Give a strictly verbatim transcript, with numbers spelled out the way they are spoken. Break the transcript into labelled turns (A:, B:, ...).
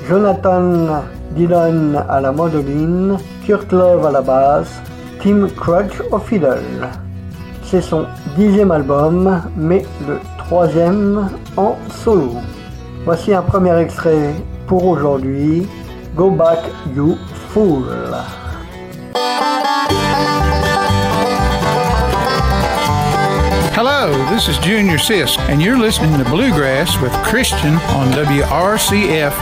A: Jonathan Dillon à la mandoline, Kurt Love à la basse, Tim Crutch au fiddle. C'est son dixième album, mais le troisième en solo. Voici un premier extrait pour aujourd'hui, Go Back You Fool.
B: Hello, this is Junior Sisk, and you're listening to Bluegrass with Christian on W R C F